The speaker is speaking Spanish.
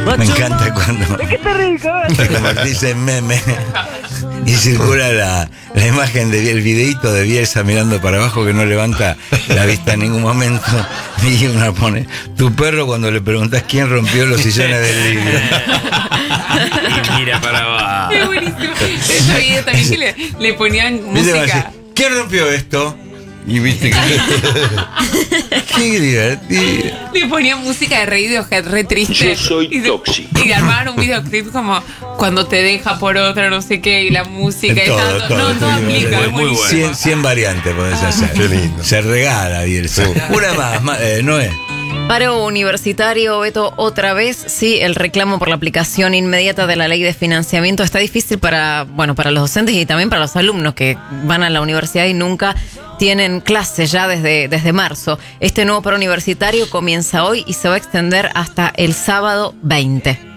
Me encanta cuando ¿De qué te rico? te convertís en meme y circula la imagen del videíto de Bielsa mirando para abajo que no levanta la vista en ningún momento y uno pone tu perro cuando le preguntas quién rompió los sillones del living. Y mira para abajo. Es buenísimo. Ese video también que le ponían ¿Viste? Va a decir, música. ¿quién rompió esto? Y viste que qué divertido. Le ponían música de Radiohead re triste. Yo soy Y tóxico. Y le armaban un videoclip como cuando te deja por otra, no sé qué, y la música y Todo, tanto. todo, No, todo aplica. Es muy buenísimo. bueno. 100 variantes podés hacer. Qué lindo. Se regala Bielsa. Una más, Noé. Paro universitario, Beto, otra vez. Sí, el reclamo por la aplicación inmediata de la ley de financiamiento está difícil para los docentes y también para los alumnos que van a la universidad y nunca tienen clases ya desde marzo. Este nuevo paro universitario comienza hoy y se va a extender hasta el sábado 20.